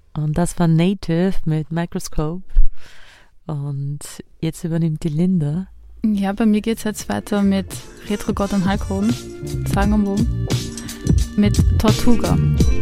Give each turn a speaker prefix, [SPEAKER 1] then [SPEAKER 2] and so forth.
[SPEAKER 1] Und das war Native mit Microscope. Und jetzt übernimmt die Linda.
[SPEAKER 2] Ja, bei mir geht es jetzt weiter mit Retro God und Halcon, Sagen am Boden, mit Tortuga.